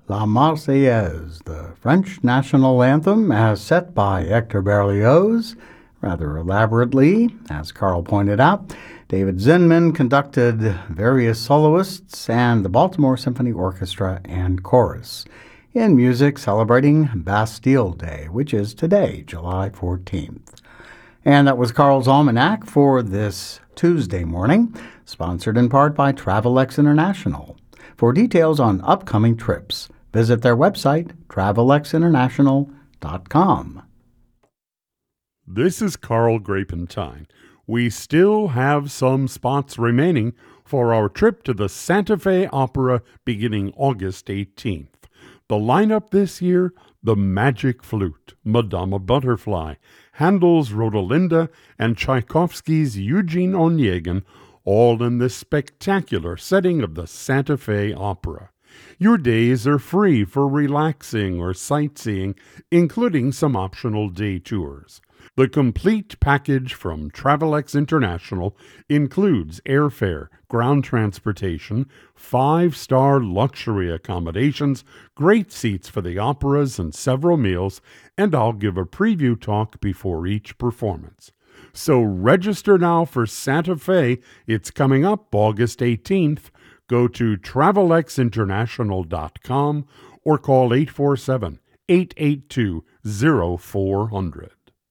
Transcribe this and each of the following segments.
La Marseillaise, the French national anthem as set by Hector Berlioz, rather elaborately, as Carl pointed out. David Zinman conducted various soloists and the Baltimore Symphony Orchestra and Chorus in music celebrating Bastille Day, which is today, July 14th. And that was Carl's Almanac for this Tuesday morning, sponsored in part by Travelex International. For details on upcoming trips, visit their website, travelexinternational.com. This is Carl Grapentine. We still have some spots remaining for our trip to the Santa Fe Opera beginning August 18th. The lineup this year: the Magic Flute, Madama Butterfly, Handel's Rodolinda, and Tchaikovsky's Eugene Onegin, all in the spectacular setting of the Santa Fe Opera. Your days are free for relaxing or sightseeing, including some optional day tours. The complete package from Travelex International includes airfare, ground transportation, 5-star luxury accommodations, great seats for the operas and several meals, and I'll give a preview talk before each performance. So register now for Santa Fe. It's coming up August 18th. Go to travelexinternational.com or call 847-882-0400.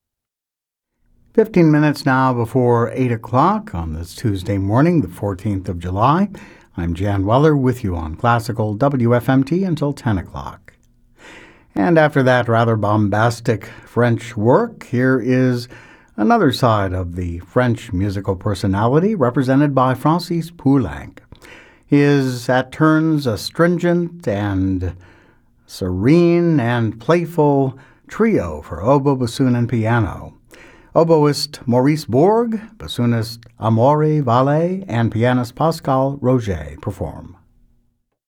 15 minutes now before 8 o'clock on this Tuesday morning, the 14th of July. I'm Jan Weller with you on Classical WFMT until 10 o'clock. And after that rather bombastic French work, here is another side of the French musical personality represented by Francis Poulenc. He is at turns astringent and serene and playful trio for oboe, bassoon, and piano. Oboist Maurice Bourg, bassoonist Amaury Vallet, and pianist Pascal Roger perform.